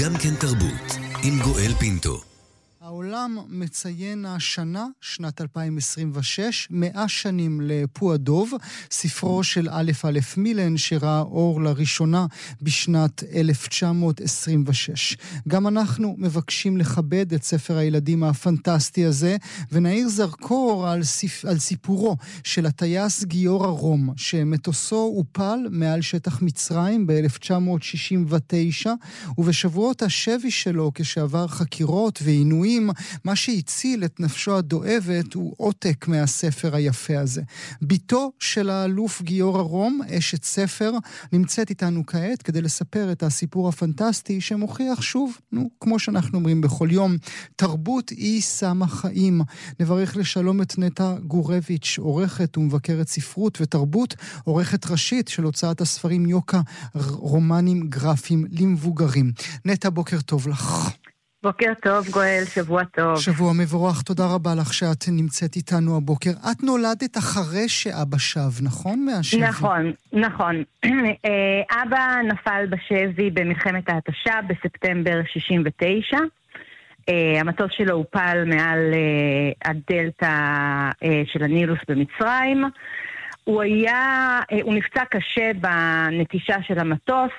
גם כן תרבות, עם גואל פינטו. העולם מציין השנה, שנת 2026, 100 שנים לפוע דוב, ספרו של א' מילן שראה אור לראשונה בשנת 1926. גם אנחנו מבקשים לכבד את ספר הילדים הפנטסטי הזה, ונעיר זרקור על סיפורו של הטייס גיורא רום, שמטוסו הופל מעל שטח מצרים ב-1969, ובשבועות השבי שלו כשעבר חקירות ועינויים, מה שהציל את נפשו הדואבת הוא עותק מהספר היפה הזה. ביתו של האלוף גיורא רום, אשת ספר, נמצאת איתנו כעת כדי לספר את הסיפור הפנטסטי שמוכיח שוב, כמו שאנחנו אומרים בכל יום, תרבות היא שמה חיים. נברך לשלום את נטע גורביץ', עורכת ומבקרת ספרות ותרבות, עורכת ראשית של הוצאת הספרים יוקה, רומנים גרפיים למבוגרים. נטע, בוקר טוב לך. בוקר טוב גואל, שבוע טוב. שבוע מבורך, תודה רבה לך שאת נמצאת איתנו הבוקר. את נולדת אחרי שאבא שב, נכון? מהשבי. נכון. אבא נפל בשבי במלחמת ההתשה בספטמבר 69. המטוס שלו הופל מעל הדלטה של הנילוס במצרים. הוא נפצע קשה בנטישה של המטוס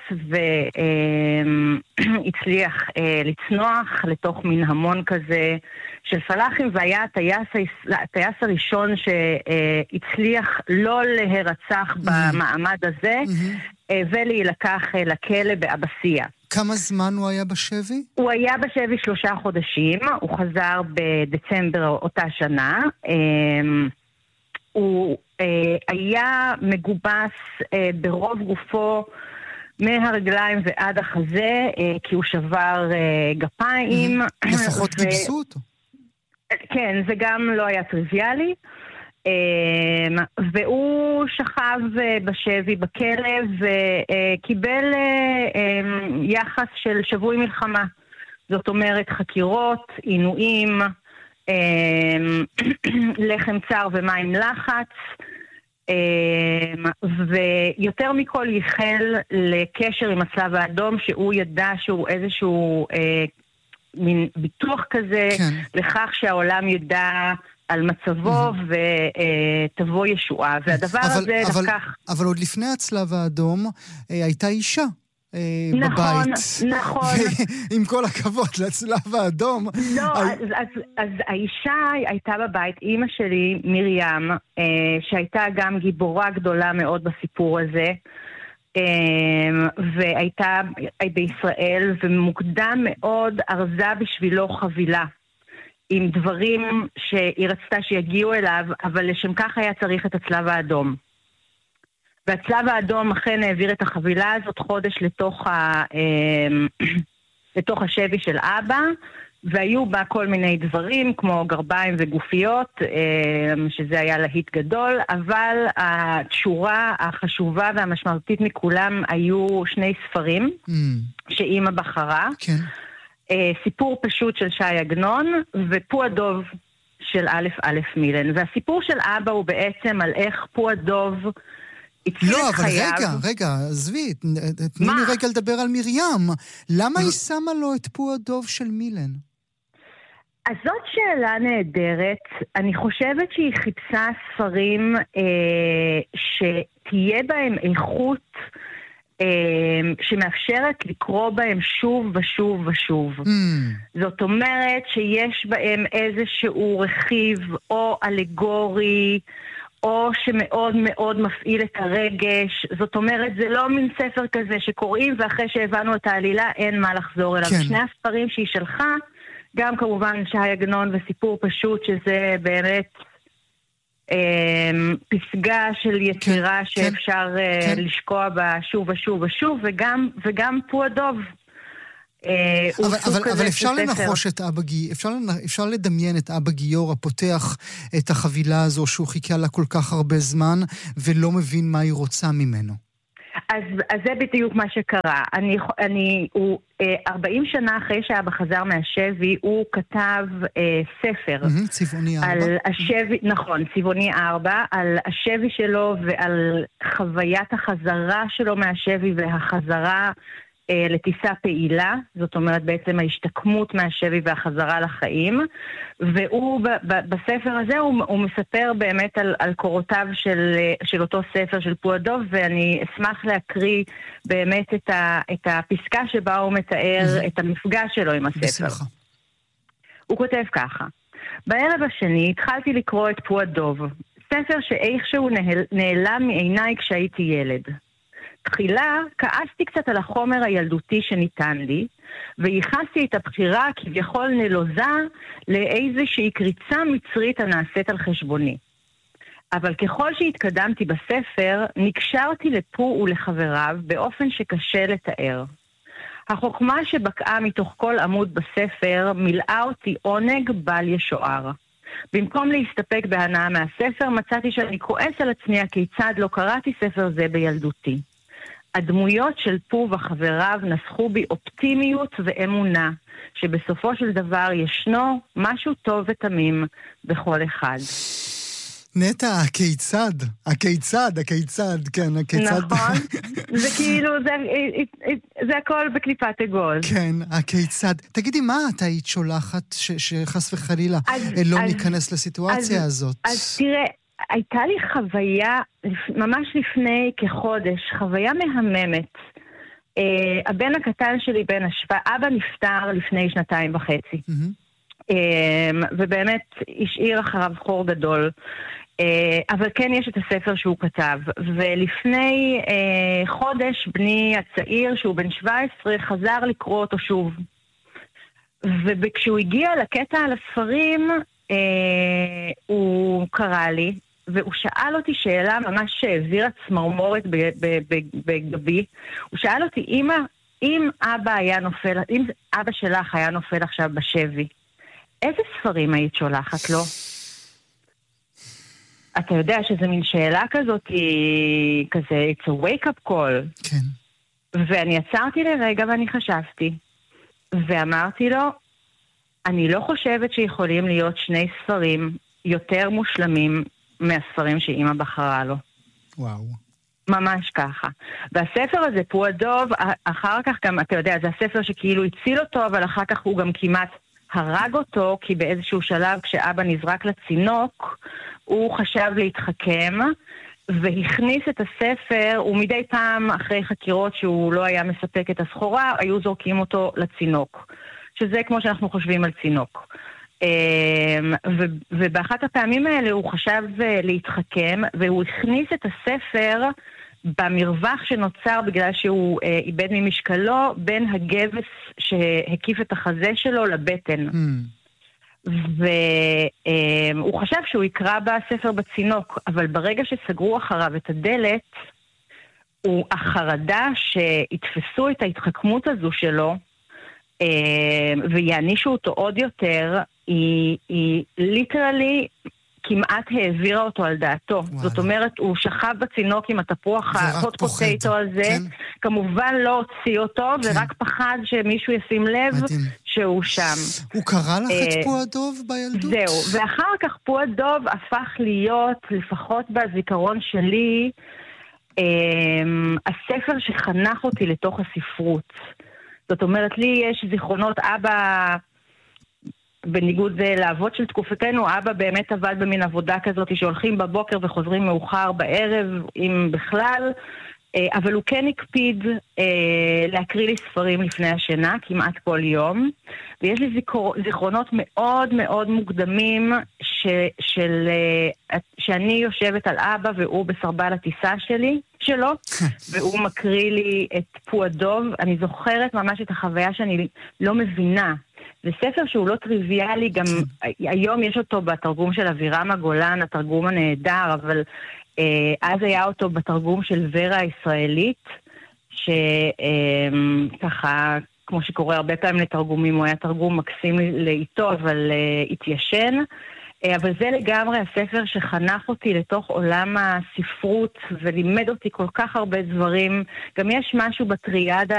והצליח לצנוח לתוך מין המון כזה של פלחים, והיה הטייס הראשון שהצליח לא להירצח במעמד הזה ולהילקח לכלא באבסיה. כמה זמן הוא היה בשבי? הוא היה בשבי 3 חודשים, הוא חזר בדצמבר אותה שנה. הוא היה מגובס ברוב גופו מהרגליים ועד החזה, כי הוא שבר גפיים. לפחות גיבסו אותו. כן, זה גם לא היה טריוויאלי. והוא שכב בשבי בכלא וקיבל יחס של שבוי מלחמה. זאת אומרת חקירות, עינויים, לחם צר ומים לחץ, ויותר מכל ייחל לקשר עם הצלב האדום, שהוא ידע שהוא איזשהו מין ביטוח כזה, כן. לכך שהעולם ידע על מצבו ותבוא ישועה, והדבר הזה דווקך. אבל עוד לפני הצלב האדום הייתה אישה נכון, בבית. נכון. עם כל הכבוד לצלב האדום. לא, אז האישה הייתה בבית, אמא שלי, מרים, שהייתה גם גיבורה גדולה מאוד בסיפור הזה, והייתה בישראל, ומוקדם מאוד ארזה בשבילו חבילה, עם דברים שהיא רצתה שיגיעו אליו, אבל לשם כך היה צריך את הצלב האדום. והצלב האדום אכן העביר את החבילה הזאת חודש לתוך השבי של אבא, והיו בה כל מיני דברים כמו גרביים וגופיות, שזה היה להיט גדול, אבל התשורה החשובה והמשמעותית מכולם היו 2 ספרים שאמא בחרה. כן. סיפור פשוט של שי עגנון ופוע דוב של א' מילן. והסיפור של אבא הוא בעצם על איך פוע דוב לא, אבל רגע, עזבי, תני לי רגע לדבר על מרים. למה היא שמה לו את פוע דוב של מילן? אז זאת שאלה נהדרת. אני חושבת שהיא חיפשה ספרים שתהיה בהם איכות שמאפשרת לקרוא בהם שוב ושוב ושוב. זאת אומרת שיש בהם איזשהו רכיב או אלגורי, או שמאוד מאוד מפעיל את הרגש. זאת אומרת, זה לא מין ספר כזה שקוראים, ואחרי שהבנו את העלילה, אין מה לחזור אליו. כן. 2 הספרים שהיא שלחה, גם כמובן שי עגנון וסיפור פשוט, שזה באמת פסגה של יצירה כן, שאפשר כן. לשקוע בה שוב ושוב ושוב, וגם פוע דוב. אבל אפשר לנחוש את אבא גיורא, אפשר לדמיין את אבא גיורא פותח את החבילה הזו שהוא חיכה לה כל כך הרבה זמן ולא מבין מה היא רוצה ממנו. אז זה בדיוק מה שקרה. 40 שנה אחרי שאבא חזר מהשבי, הוא כתב ספר. צבעוני 4. על השבי, נכון, צבעוני 4, על השבי שלו ועל חוויית החזרה שלו מהשבי והחזרה לטיסה פעילה, זאת אומרת בעצם ההשתקמות מהשבי והחזרה לחיים, והוא בספר הזה הוא מספר באמת על קורותיו של אותו ספר של פועדוב, ואני אשמח להקריא באמת את הפסקה שבה הוא מתאר את המפגש שלו עם הספר. בשמחה. הוא כותב ככה: בערב השני התחלתי לקרוא את פועדוב, ספר שאיכשהו נעלם מעיניי כשהייתי ילד. תחילה כעסתי קצת על החומר הילדותי שניתן לי, וייחסתי את הבחירה כביכול נלוזה לאיזושהי קריצה מצרית הנעשית על חשבוני. אבל ככל שהתקדמתי בספר, נקשרתי לפו ולחבריו באופן שקשה לתאר. החוכמה שבקעה מתוך כל עמוד בספר מילאה אותי עונג בל ישוער. במקום להסתפק בהנאה מהספר, מצאתי שאני כועס על עצמי כיצד לא קראתי ספר זה בילדותי. הדמויות של פו וחבריו נסחו בי אופטימיות ואמונה, שבסופו של דבר ישנו משהו טוב ותמים בכל אחד. נטע, הכיצד, כן, הכיצד. נכון, זה כאילו, זה הכל בקליפת אגוז. כן, הכיצד. תגידי, מה אתה היית שולחת שחס וחלילה לא ניכנס לסיטואציה הזאת? אז תראה, הייתה לי חוויה, ממש לפני כחודש, חוויה מהממת. הבן הקטן שלי, בן השבע, אבא נפטר לפני 2.5. ובאמת השאיר אחריו חור גדול. אבל כן יש את הספר שהוא כתב. ולפני חודש, בני הצעיר, שהוא בן 17, חזר לקרוא אותו שוב. וכשהוא הגיע לקטע על הספרים, הוא קרא לי, והוא שאל אותי שאלה ממש שהעבירה צמרמורת בגבי. הוא שאל אותי, אם אבא שלך היה נופל עכשיו בשבי, איזה ספרים היית שולחת לו? אתה יודע שזה מין שאלה כזאת, כזה, it's a wake-up call. כן. ואני עצרתי לרגע ואני חשבתי, ואמרתי לו, אני לא חושבת שיכולים להיות שני ספרים יותר מושלמים מהספרים שאמא בחרה לו. וואו. ממש ככה. והספר הזה, פועדוב, אחר כך גם, אתה יודע, זה הספר שכאילו הציל אותו, אבל אחר כך הוא גם כמעט הרג אותו, כי באיזשהו שלב כשאבא נזרק לצינוק, הוא חשב להתחכם, והכניס את הספר, ומדי פעם אחרי חקירות שהוא לא היה מספק את הסחורה, היו זורקים אותו לצינוק. שזה כמו שאנחנו חושבים על צינוק. ובאחת הפעמים האלה הוא חשב להתחכם, והוא הכניס את הספר במרווח שנוצר בגלל שהוא איבד ממשקלו בין הגבס שהקיף את החזה שלו לבטן. והוא חשב שהוא יקרא בספר בצינוק, אבל ברגע שסגרו אחריו את הדלת, החרדה שהתפסו את ההתחכמות הזו שלו, ויענישו אותו עוד יותר, היא ליטרלי כמעט העבירה אותו על דעתו. זאת אומרת, הוא שכב בצינוק עם התפוח ההוט פוטטו הזה, כן. כמובן לא הוציא אותו, כן. ורק פחד שמישהו ישים לב מדהים. שהוא שם. הוא קרא לך את פועדוב בילדות? זהו, ואחר כך פועדוב הפך להיות, לפחות בזיכרון שלי, הספר שחנך אותי לתוך הספרות. זאת אומרת, לי יש זיכרונות, אבא, בניגוד זה לאבות של תקופתנו, אבא באמת עבד במין עבודה כזאת שהולכים בבוקר וחוזרים מאוחר בערב, אם בכלל, אבל הוא כן הקפיד להקריא לי ספרים לפני השינה, כמעט כל יום, ויש לי זיכרונות מאוד מאוד מוקדמים שאני יושבת על אבא והוא בסרבל הטיסה שלו, והוא מקריא לי את פועדוב. אני זוכרת ממש את החוויה שאני לא מבינה. זה ספר שהוא לא טריוויאלי, גם היום יש אותו בתרגום של אבירם הגולן, התרגום הנהדר, אבל אז היה אותו בתרגום של ורה הישראלית, שככה, כמו שקורה הרבה פעמים לתרגומים, הוא היה תרגום מקסים לאיתו, אבל התיישן. אבל זה לגמרי הספר שחנך אותי לתוך עולם הספרות, ולימד אותי כל כך הרבה דברים. גם יש משהו בטריאדה